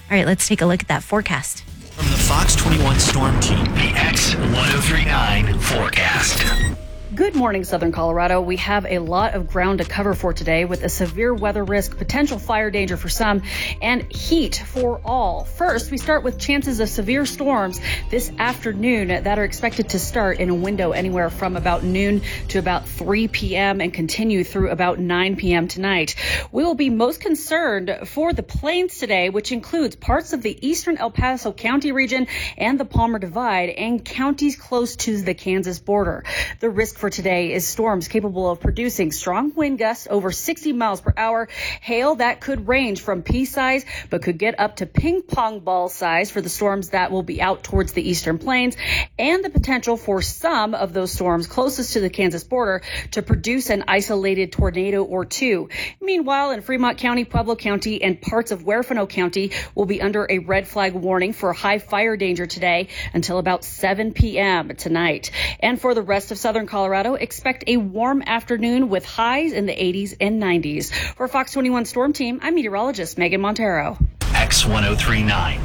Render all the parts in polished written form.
All right, let's take a look at that forecast. From the Fox 21 Storm Team, the X1039 forecast. Good morning, Southern Colorado. We have a lot of ground to cover for today with a severe weather risk, potential fire danger for some, and heat for all. First, we start with chances of severe storms this afternoon that are expected to start in a window anywhere from about noon to about 3 p.m. and continue through about 9 p.m. tonight. We will be most concerned for the plains today, which includes parts of the eastern El Paso County region and the Palmer Divide and counties close to the Kansas border. The risk for today is storms capable of producing strong wind gusts over 60 miles per hour, hail that could range from pea size but could get up to ping pong ball size for the storms that will be out towards the eastern plains, and the potential for some of those storms closest to the Kansas border to produce an isolated tornado or two. Meanwhile, in Fremont County, Pueblo County, and parts of Huerfano County will be under a red flag warning for high fire danger today until about 7 p.m. tonight. And for the rest of Southern Colorado, expect a warm afternoon with highs in the 80s and 90s. For Fox 21 Storm Team, I'm meteorologist Megan Montero. X1039.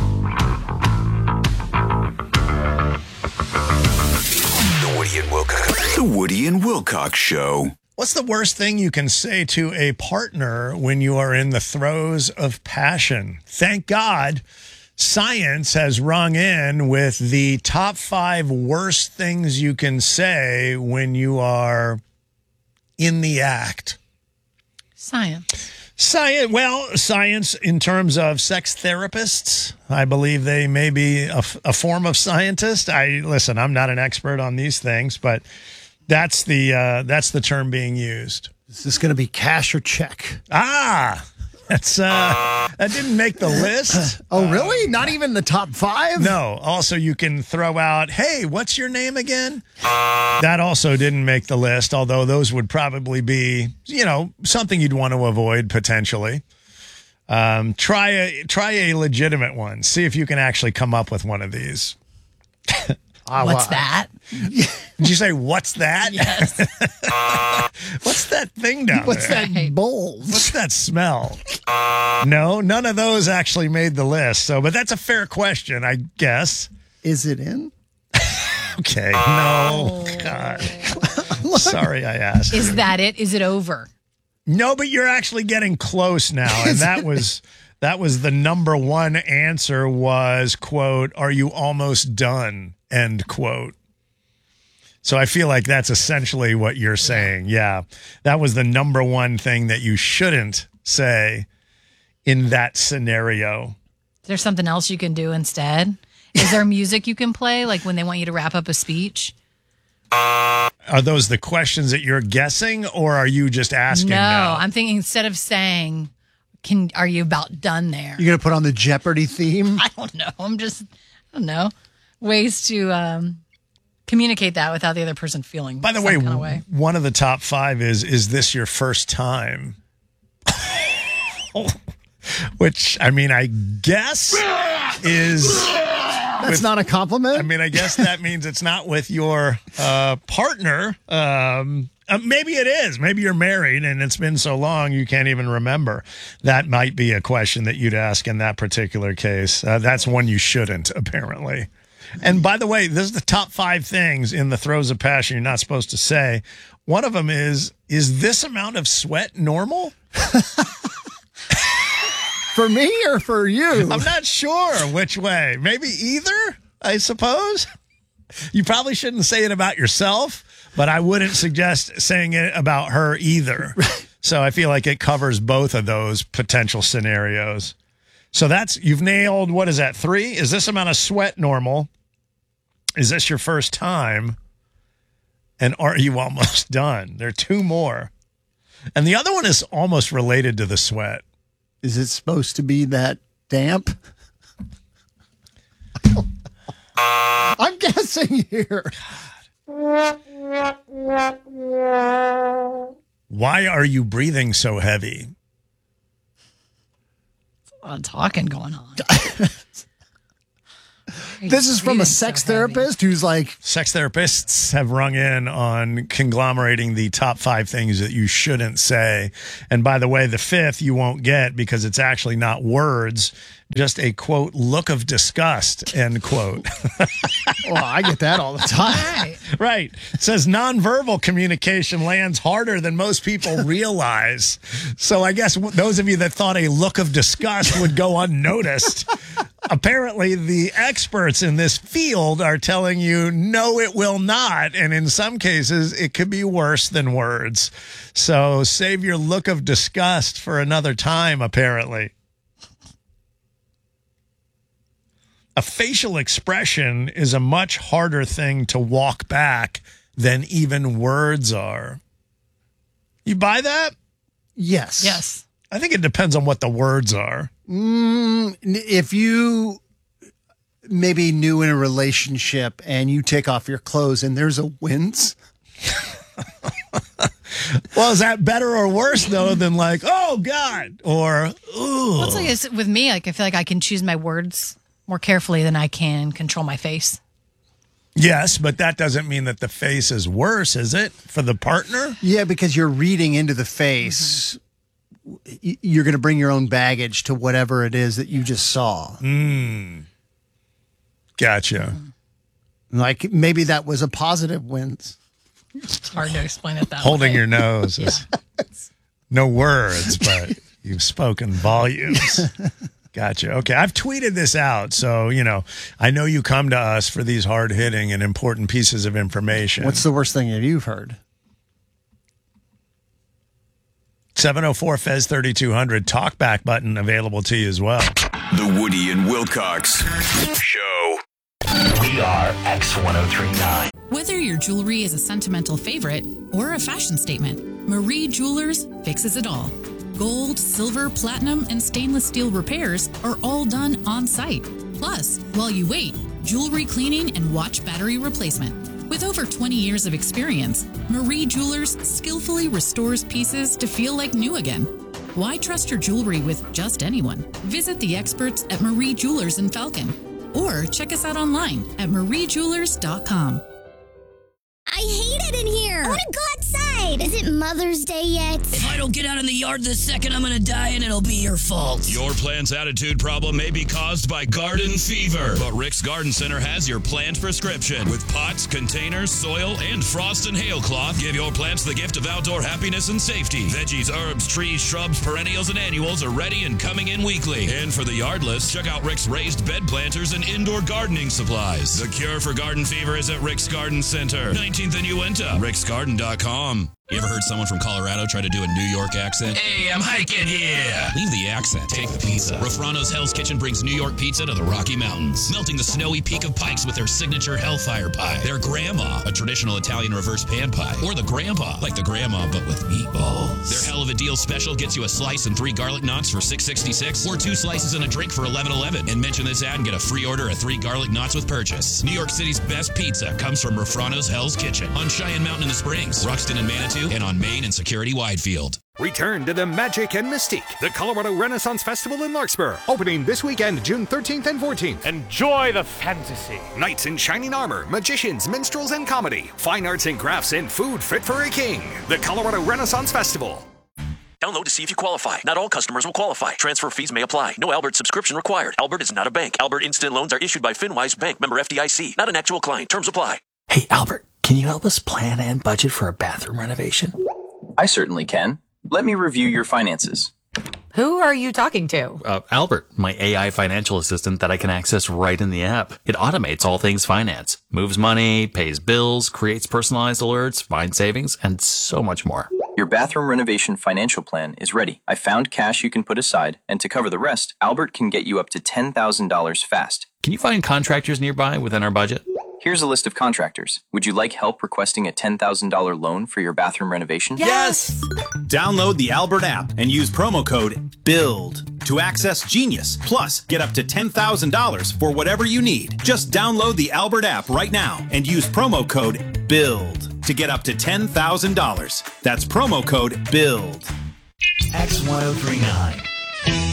The Woody and Wilcox Show. What's the worst thing you can say to a partner when you are in the throes of passion? Thank God science has rung in with the top 5 worst things you can say when you are in the act. Science. Science in terms of sex therapists. I believe they may be a form of scientist. Listen, I'm not an expert on these things, but that's the term being used. Is this going to be cash or check? That's that didn't make the list. Oh, really? Not even the top 5? No. Also, you can throw out, hey, what's your name again? That also didn't make the list, although those would probably be, something you'd want to avoid potentially. Try a legitimate one. See if you can actually come up with one of these. What's that? Did you say, what's that? Yes. What's that thing down What's there? that bowl? What's that smell? No, none of those actually made the list. But that's a fair question, I guess. Is it in? Okay. No. God. Sorry I asked. Is that it? Is it over? No, but you're actually getting close now. And that was the number one answer was, quote, are you almost done? End quote. So I feel like that's essentially what you're saying. Yeah. That was the number one thing that you shouldn't say in that scenario. Is there something else you can do instead? Is there music you can play, like when they want you to wrap up a speech? Are those the questions that you're guessing, or are you just asking? No, now? I'm thinking instead of saying, are you about done there? You're going to put on the Jeopardy theme? I don't know. I don't know. Ways to communicate that without the other person feeling. By the way, one of the top 5 is this your first time? Which, I mean, I guess is... That's not a compliment? I mean, I guess that means it's not with your partner. Maybe it is. Maybe you're married and it's been so long you can't even remember. That might be a question that you'd ask in that particular case. That's one you shouldn't, apparently. And by the way, this is the top 5 things in the throes of passion you're not supposed to say. One of them is this amount of sweat normal? For me or for you? I'm not sure which way. Maybe either, I suppose. You probably shouldn't say it about yourself, but I wouldn't suggest saying it about her either. So I feel like it covers both of those potential scenarios. So you've nailed, what is that, 3? Is this amount of sweat normal? Is this your first time? And are you almost done? There are 2 more. And the other one is almost related to the sweat. Is it supposed to be that damp? I'm guessing here. Why are you breathing so heavy? A lot of talking going on. This is from a sex therapist who's like, Sex therapists have rung in on conglomerating the top 5 things that you shouldn't say. And by the way, the 5th you won't get because it's actually not words, just a, quote, look of disgust, end quote. well, I get that all the time. Right. Right. It says nonverbal communication lands harder than most people realize. So I guess those of you that thought a look of disgust would go unnoticed, apparently the experts in this field are telling you, no, it will not. And in some cases, it could be worse than words. So save your look of disgust for another time, apparently. A facial expression is a much harder thing to walk back than even words are. You buy that? Yes. Yes. I think it depends on what the words are. If you maybe new in a relationship and you take off your clothes and there's a wince. Well, is that better or worse, though, than like, oh, God, or, ooh. Well, it's like with me, like I feel like I can choose my words more carefully than I can control my face. Yes, but that doesn't mean that the face is worse, is it, for the partner? Yeah, because you're reading into the face. You're going to bring your own baggage to whatever it is that you just saw. Gotcha. Like maybe that was a positive wince. It's hard to explain it that Holding way. your nose is no words, but you've spoken volumes. Gotcha. Okay. I've tweeted this out. So, I know you come to us for these hard hitting and important pieces of information. What's the worst thing that you've heard? 704 Fez 3200 talkback button available to you as well. The Woody and Wilcox Show. We are X1039. Whether your jewelry is a sentimental favorite or a fashion statement, Marie Jewelers fixes it all. Gold, silver, platinum, and stainless steel repairs are all done on site. Plus, while you wait, jewelry cleaning and watch battery replacement. With over 20 years of experience, Marie Jewelers skillfully restores pieces to feel like new again. Why trust your jewelry with just anyone? Visit the experts at Marie Jewelers in Falcon or check us out online at mariejewelers.com. I hate it in here. I want to go outside. Is it Mother's Day yet? If I don't get out in the yard this second, I'm going to die and it'll be your fault. Your plant's attitude problem may be caused by garden fever, but Rick's Garden Center has your plant prescription. With pots, containers, soil, and frost and hail cloth, give your plants the gift of outdoor happiness and safety. Veggies, herbs, trees, shrubs, perennials, and annuals are ready and coming in weekly. And for the yardless, check out Rick's raised bed planters and indoor gardening supplies. The cure for garden fever is at Rick's Garden Center, 19th and Uinta, ricksgarden.com. You ever heard someone from Colorado try to do a New York accent? Hey, I'm hiking here. Leave the accent. Take the pizza. Rafrano's Hell's Kitchen brings New York pizza to the Rocky Mountains, melting the snowy peak of Pikes with their signature Hellfire Pie, their Grandma, a traditional Italian reverse pan pie, or the Grandpa, like the Grandma but with meatballs. Their Hell of a Deal special gets you a slice and 3 garlic knots for $6.66, or 2 slices and a drink for $11.11. And mention this ad and get a free order of 3 garlic knots with purchase. New York City's best pizza comes from Rafrano's Hell's Kitchen on Cheyenne Mountain in the Springs, Ruxton and Manitou, and on Main and Security Widefield. Return to the magic and mystique. The Colorado Renaissance Festival in Larkspur, opening this weekend, June 13th and 14th. Enjoy the fantasy. Knights in shining armor, magicians, minstrels, and comedy. Fine arts and crafts and food fit for a king. The Colorado Renaissance Festival. Download to see if you qualify. Not all customers will qualify. Transfer fees may apply. No Albert subscription required. Albert is not a bank. Albert Instant Loans are issued by FinWise Bank, member FDIC. Not an actual client. Terms apply. Hey, Albert, can you help us plan and budget for a bathroom renovation? I certainly can. Let me review your finances. Who are you talking to? Albert, my AI financial assistant that I can access right in the app. It automates all things finance, moves money, pays bills, creates personalized alerts, finds savings, and so much more. Your bathroom renovation financial plan is ready. I found cash you can put aside, and to cover the rest, Albert can get you up to $10,000 fast. Can you find contractors nearby within our budget? Here's a list of contractors. Would you like help requesting a $10,000 loan for your bathroom renovation? Yes! Download the Albert app and use promo code BUILD to access Genius. Plus, get up to $10,000 for whatever you need. Just download the Albert app right now and use promo code BUILD to get up to $10,000. That's promo code BUILD. X1039.